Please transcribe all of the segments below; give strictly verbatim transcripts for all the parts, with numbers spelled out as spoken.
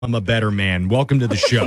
I'm a better man. Welcome to the show.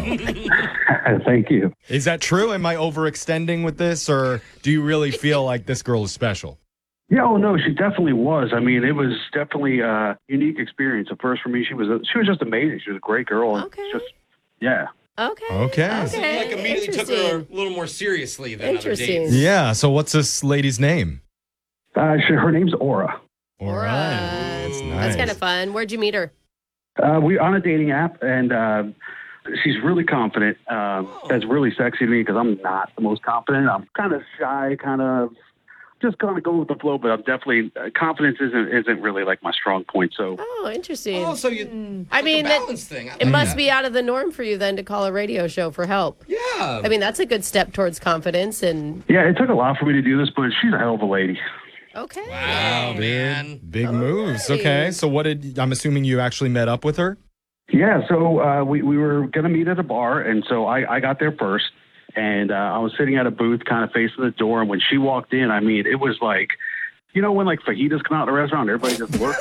Thank you. Is that true? Am I overextending with this, or do you really feel like this girl is special? Yeah, oh no, she definitely was. I mean, it was definitely a unique experience. At first, for me, she was a, she was just amazing. She was a great girl. And Okay. Just yeah. Okay. Okay. So you like immediately took her a little more seriously than other Interesting. dates. Yeah. So what's this lady's name? Uh, she, her name's Aura. All Aura. right. That's nice. That's kind of fun. Where'd you meet her? Uh, we on a dating app, and uh, she's really confident. Um, that's really sexy to me because I'm not the most confident. I'm kind of shy, kind of just kind of go with the flow. But I'm definitely uh, confidence isn't isn't really like my strong point. So Oh, interesting. Oh, so you. I it's mean, a that- balance thing. I it like must that. be out of the norm for you then to call a radio show for help. Yeah. I mean, that's a good step towards confidence. And yeah, it took a lot for me to do this, but she's a hell of a lady. okay. Wow, man. Big moves. right. Okay. So what did, I'm assuming you actually met up with her? Yeah, so uh, we, we were going to meet at a bar, and so I, I got there first, and uh, I was sitting at a booth kind of facing the door, and when she walked in, I mean, it was like, you know when like fajitas come out of the restaurant, everybody just works?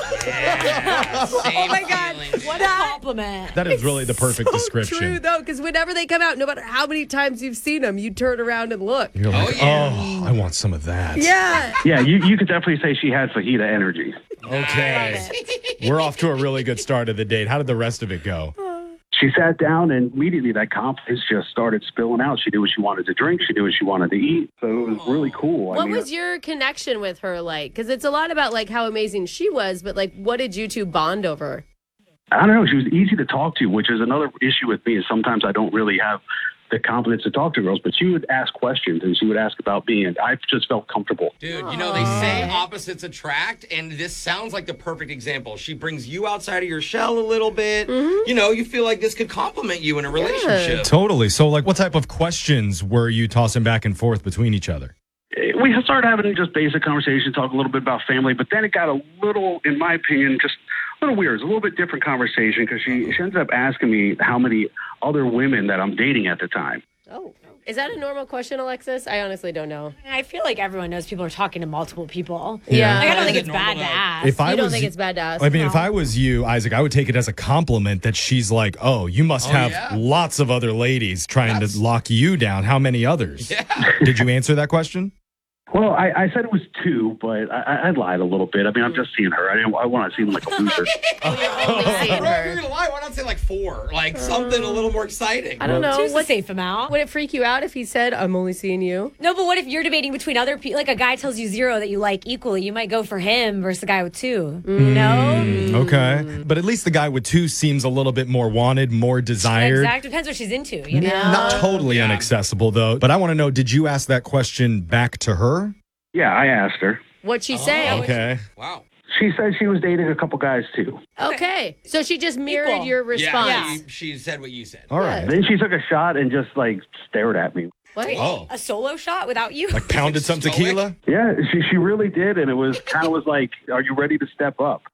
Yeah, same Oh my God, feeling. what a compliment. That is really the perfect So description. true, though, because whenever they come out, no matter how many times you've seen them, you turn around and look. You're like, Oh, yeah. oh, I want some of that. Yeah. Yeah, you, you could definitely say she had fajita energy. Okay. We're off to a really good start of the date. How did the rest of it go? She sat down, and immediately that confidence just started spilling out. She knew what she wanted to drink. She knew what she wanted to eat. So it was really cool. I What mean, was your connection with her like? Because it's a lot about like how amazing she was, but like, what did you two bond over? I don't know. She was easy to talk to, which is another issue with me. Is sometimes I don't really have the confidence to talk to girls, but she would ask questions and she would ask about me, and I just felt comfortable. Dude, you know, they say opposites attract, and this sounds like the perfect example. She brings you outside of your shell a little bit. You know, you feel like this could complement you in a relationship. Totally. So, like, what type of questions were you tossing back and forth between each other? We started having just basic conversation, talk a little bit about family, but then it got a little, in my opinion, just a little weird. It's a little bit different conversation because she, she ended up asking me how many other women that I'm dating at the time. Oh, is that a normal question, Alexis? I honestly don't know. I feel like everyone knows people are talking to multiple people. Yeah. Like, I don't think Is it's it bad normal to to- ask. If I You don't was, think it's bad to ask? I mean, if No. I was you, Isaac, I would take it as a compliment that she's like, oh, you must Oh, have yeah. lots of other ladies trying That's- to lock you down. How many others? Yeah. Did you answer that question? Well, I, I said it was two, but I, I lied a little bit. I mean, I'm just seeing her. I didn't. I want to seem like a loser. Only seeing Bro, if her. you're gonna lie, why not say like four? Like something a little more exciting. I don't know. Two's a What's, safe amount. would it freak you out if he said, I'm only seeing you? No, but what if you're debating between other people? Like a guy tells you zero that you like equally. You might go for him versus a guy with two. You know? Okay. But at least the guy with two seems a little bit more wanted, more desired. Exactly. Depends what she's into, you know? Not totally Yeah. inaccessible, though. But I want to know, did you ask that question back to her? Yeah, I asked her. What'd she say? Oh. Okay. Wow. She said she was dating a couple guys too. Okay. So she just mirrored Equal. your response. Yeah, she, she said what you said. All right. Then she took a shot and just like stared at me. What? Oh. A solo shot without you? Like pounded some Stoic. tequila? Yeah, she she really did, and it was kind of was like, "Are you ready to step up?"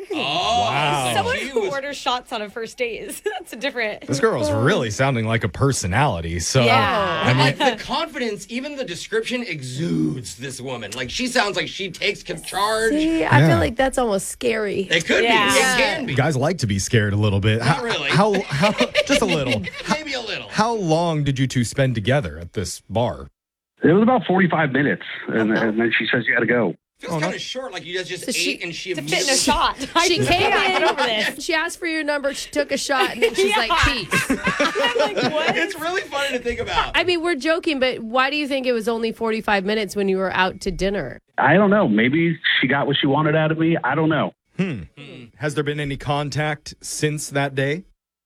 Oh, Wow. Someone she who was- orders shots on a first date is that's a different. This girl's really sounding like a personality. So, Yeah. I mean, like the confidence, even the description exudes this woman. Like she sounds like she takes con- charge. See, I Yeah. feel like that's almost scary. It could Yeah. be. It can be. guys like to be scared a little bit. Not How- really. How, how, just a little. Maybe a little. How long did you two spend together at this bar? It was about forty-five minutes, and, and then she says you got to go. Feels kind of short. Like you guys just So she- ate and she To fit in a immediately- shot. She I came can't in, get over this. she asked for your number, she took a shot, and then she's like, peace. I'm like, what? It's really funny to think about. I mean, we're joking, but why do you think it was only forty-five minutes when you were out to dinner? I don't know. Maybe she got what she wanted out of me. I don't know. Has there been any contact since that day?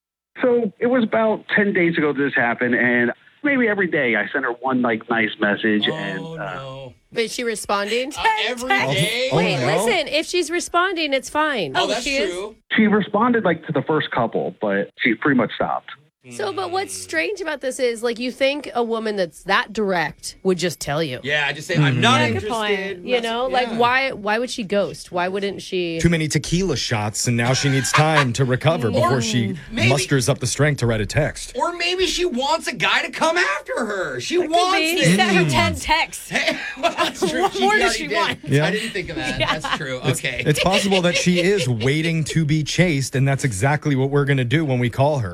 So it was about ten days ago this happened, and maybe every day I sent her one like nice message, and Oh uh, no. Is she responding? Uh, every day? Oh, Wait, no. listen, if she's responding, it's fine. Oh, that's she is? true. she responded like to the first couple, but she pretty much stopped. So, but what's strange about this is, like, you think a woman that's that direct would just tell you. Yeah, just say, I'm not Yeah, good interested. point. You know, like, Yeah. why why would she ghost? Why wouldn't she? Too many tequila shots, and now she needs time to recover before she maybe- musters up the strength to write a text. Or maybe she wants a guy to come after her. She Could wants be. this. Sent her She ten wants- texts. Hey, well, that's true. What more does already she did. want? Yeah. I didn't think of that. That's true. Okay. It's possible that she is waiting to be chased, and that's exactly what we're going to do when we call her.